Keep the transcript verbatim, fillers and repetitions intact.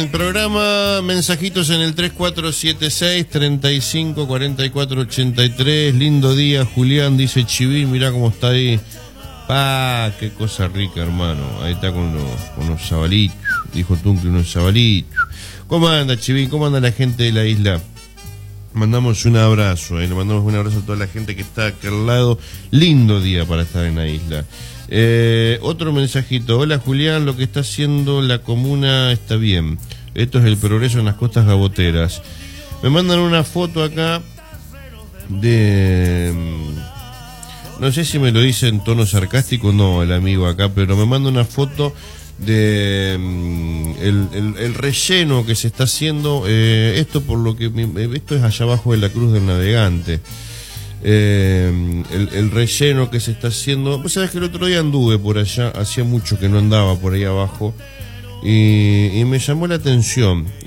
el programa, mensajitos en el tres cuatro siete seis, treinta y cinco, cuarenta y cuatro, ochenta y tres. Lindo día, Julián, dice Chivín, mirá cómo está ahí. Pa, qué cosa rica, hermano. Ahí está con los, con los sabalitos, dijo Tuncle, unos sabalitos. ¿Cómo anda, Chivín? ¿Cómo anda la gente de la isla? Mandamos un abrazo, eh. Le mandamos un abrazo a toda la gente que está aquí al lado. Lindo día para estar en la isla. Eh, otro mensajito. Hola, Julián, lo que está haciendo la comuna está bien. Esto es el progreso en las costas gaboteras. Me mandan una foto acá de... No sé si me lo dice en tono sarcástico o no el amigo acá, pero me manda una foto de um, el, el, el relleno que se está haciendo, eh, esto por lo que esto es allá abajo de la Cruz del Navegante, eh, el, el relleno que se está haciendo. Vos sabés que el otro día anduve por allá, hacía mucho que no andaba por ahí abajo y, y me llamó la atención.